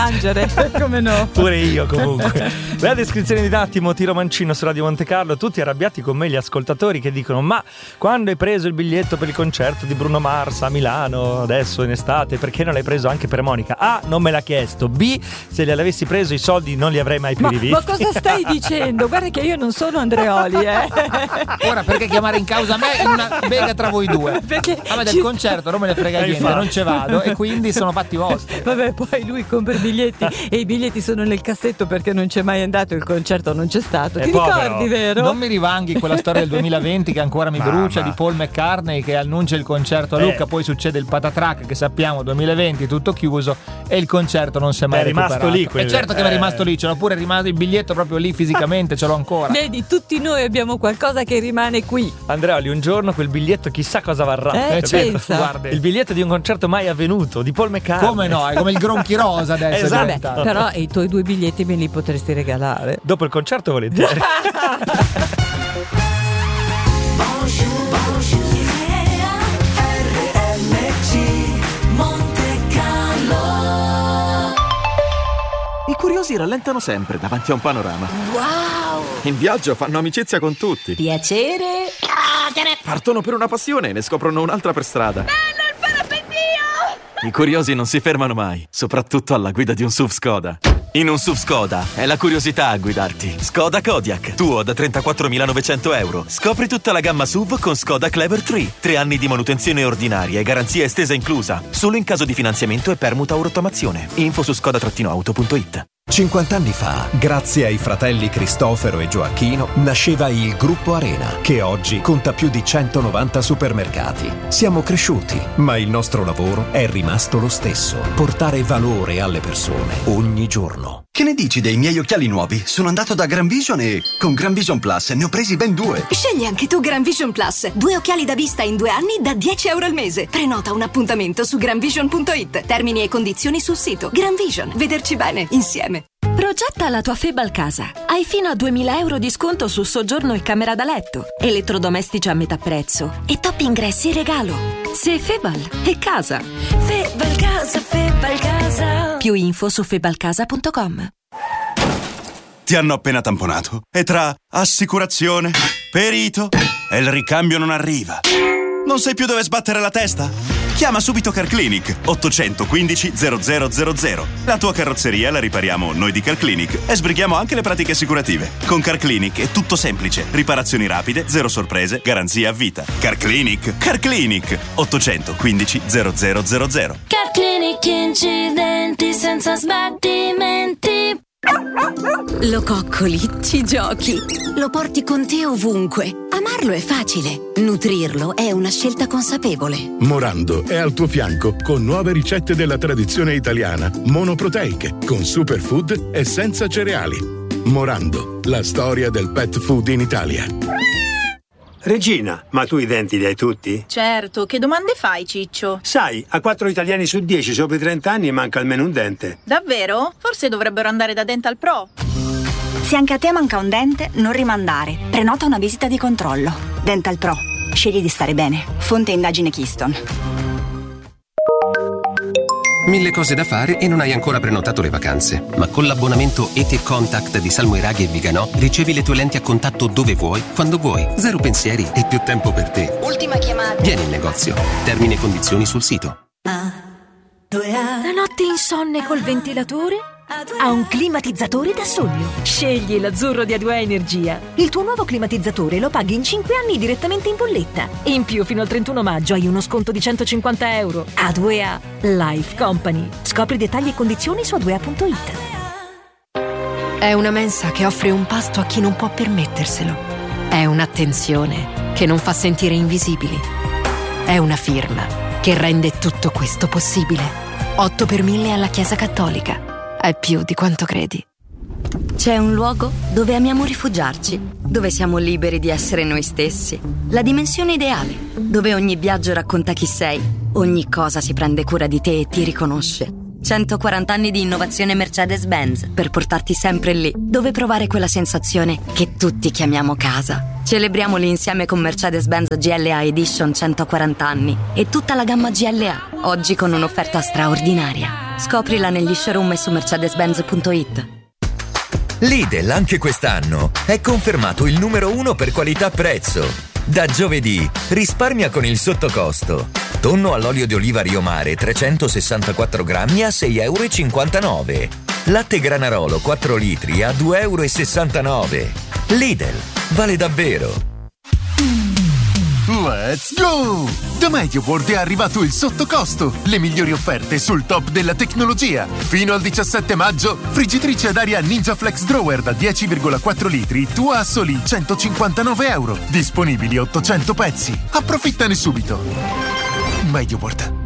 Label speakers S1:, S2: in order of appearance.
S1: piangere, come no?
S2: Pure io comunque. La descrizione di Attimo, Tiro Mancino su Radio Monte Carlo, tutti arrabbiati con me gli ascoltatori che dicono: ma quando hai preso il biglietto per il concerto di Bruno Mars a Milano adesso in estate, perché non l'hai preso anche per Monica? A, non me l'ha chiesto. B, se gliel'avessi preso i soldi non li avrei mai più rivisti.
S1: Ma cosa stai dicendo? Guarda che io non sono Andreoli,
S3: Ora perché chiamare in causa me in una bega tra voi due?
S1: Perché
S3: a me del concerto non me ne frega niente, non ci vado e quindi sono fatti vostri.
S1: Vabbè, poi lui compra i biglietti e i biglietti sono nel cassetto perché non c'è mai andato, il concerto non c'è stato. Ti ricordi, vero?
S3: Non mi rivanghi quella storia del 2020 che ancora mi brucia, di Paul McCartney che annuncia il concerto a Lucca, poi succede il patatrack che sappiamo 2020 tutto chiuso e il concerto non si è mai
S2: rimasto lì.
S3: E certo che mi è rimasto lì, ce l'ho pure rimasto il biglietto proprio lì fisicamente, ce l'ho ancora.
S1: Vedi, tutti noi abbiamo qualcosa che rimane qui.
S2: Andreoli, un giorno quel biglietto chissà cosa varrà.
S1: Pensa.
S3: Guarda,
S2: il biglietto di un concerto mai avvenuto di Paul McCartney.
S3: come no, è come il Gronchi Rosa adesso.
S2: Esatto.
S1: Però i tuoi 2 biglietti me li potresti regalare.
S2: Dopo il concerto volentieri.
S4: I curiosi rallentano sempre davanti a un panorama.
S5: Wow!
S4: In viaggio fanno amicizia con tutti.
S5: Piacere.
S4: Partono per una passione e ne scoprono un'altra per strada.
S5: Bello il parapendio!
S4: I curiosi non si fermano mai, soprattutto alla guida di un SUV Skoda. In un SUV Skoda è la curiosità a guidarti. Skoda Kodiaq, tuo da 34.900 euro. Scopri tutta la gamma SUV con Skoda Clever 3. 3 anni di manutenzione ordinaria e garanzia estesa inclusa. Solo in caso di finanziamento e permuta o rottamazione. Info su skoda-auto.it.
S6: 50 anni fa, grazie ai fratelli Cristoforo e Gioacchino, nasceva il Gruppo Arena, che oggi conta più di 190 supermercati. Siamo cresciuti, ma il nostro lavoro è rimasto lo stesso: portare valore alle persone ogni giorno.
S7: Che ne dici dei miei occhiali nuovi? Sono andato da Gran Vision e con Gran Vision Plus ne ho presi ben 2.
S8: Scegli anche tu Gran Vision Plus. 2 occhiali da vista in 2 anni da 10 euro al mese. Prenota un appuntamento su granvision.it. Termini e condizioni sul sito. Gran Vision. Vederci bene insieme.
S9: Progetta la tua Febal casa. Hai fino a 2.000 euro di sconto su soggiorno e camera da letto, elettrodomestici a metà prezzo e top ingressi regalo. Se Febal è casa.
S5: Febal casa, Febal casa.
S9: Più info su febalcasa.com.
S10: Ti hanno appena tamponato e tra assicurazione, perito e il ricambio non arriva. Non sai più dove sbattere la testa? Chiama subito Carclinic 815 0000. La tua carrozzeria la ripariamo noi di Carclinic e sbrighiamo anche le pratiche assicurative. Con Carclinic è tutto semplice: riparazioni rapide, zero sorprese, garanzia a vita. Carclinic 815 0000.
S5: Carclinic, incidenti senza sbattimenti.
S8: Lo coccoli, ci giochi, lo porti con te ovunque. Amarlo è facile, nutrirlo è una scelta consapevole.
S11: Morando è al tuo fianco con nuove ricette della tradizione italiana, monoproteiche, con superfood e senza cereali. Morando, la storia del pet food in Italia.
S12: Regina, ma tu i denti li hai tutti?
S13: Certo, che domande fai, Ciccio?
S12: Sai, a 4 italiani su 10 sopra i 30 anni manca almeno un dente.
S13: Davvero? Forse dovrebbero andare da Dental Pro.
S14: Se anche a te manca un dente, non rimandare. Prenota una visita di controllo. Dental Pro. Scegli di stare bene. Fonte indagine Keystone.
S15: 1000 cose da fare e non hai ancora prenotato le vacanze. Ma con l'abbonamento ET Contact di Salmoiraghi e Viganò ricevi le tue lenti a contatto dove vuoi, quando vuoi. Zero pensieri e più tempo per te.
S14: Ultima chiamata.
S15: Vieni in negozio. Termini e condizioni sul sito.
S5: La notte insonne col ventilatore? Ha un climatizzatore da sogno. Scegli l'azzurro di A2A Energia. Il tuo nuovo climatizzatore lo paghi in 5 anni direttamente in bolletta. In più, fino al 31 maggio hai uno sconto di 150 euro. A2A Life Company. Scopri dettagli e condizioni su a2a.it.
S16: È una mensa che offre un pasto a chi non può permetterselo. È un'attenzione che non fa sentire invisibili. È una firma che rende tutto questo possibile. 8 per 1000 alla Chiesa Cattolica. È più di quanto credi.
S14: C'è un luogo dove amiamo rifugiarci, dove siamo liberi di essere noi stessi. La dimensione ideale, dove ogni viaggio racconta chi sei, ogni cosa si prende cura di te e ti riconosce. 140 anni di innovazione Mercedes-Benz per portarti sempre lì, dove provare quella sensazione che tutti chiamiamo casa. Celebriamoli insieme con Mercedes-Benz GLA Edition 140 anni e tutta la gamma GLA, oggi con un'offerta straordinaria. Scoprila negli showroom e su mercedes-benz.it.
S17: Lidl anche quest'anno è confermato il numero 1 per qualità-prezzo. Da giovedì risparmia con il sottocosto. Tonno all'olio di oliva Rio Mare 364 grammi a €6,59. Latte Granarolo 4 litri a €2,69. Lidl, vale davvero.
S18: Let's go! Da MediaWorld è arrivato il sottocosto, le migliori offerte sul top della tecnologia. Fino al 17 maggio, friggitrice ad aria Ninja Flex Drawer da 10,4 litri, tua a soli €159. Disponibili 800 pezzi. Approfittane subito. MediaWorld.